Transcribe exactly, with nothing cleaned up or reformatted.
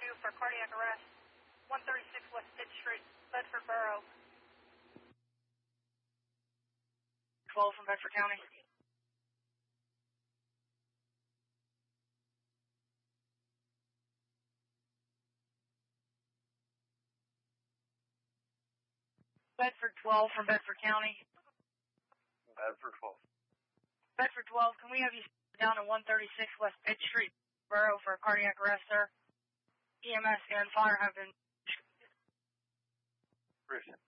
two for cardiac arrest. one thirty-six West Pitt Street, Bedford Borough. twelve from Bedford County. Bedford twelve from Bedford County. Bedford twelve. Bedford twelve, can we have you down to one thirty-six West Pitt Street, Borough, for a cardiac arrest, sir? E M S and fire have been... Christian.